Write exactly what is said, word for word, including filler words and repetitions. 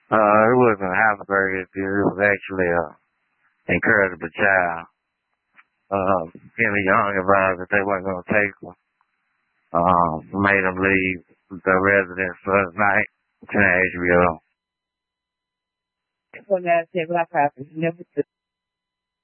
Uh, it wasn't a Heisenberg issue. It was actually a incorrigible child. Uh, him and Young advised that they weren't going to take him. Um, made him leave the residence for the night to Nashville. When I said black rappers, never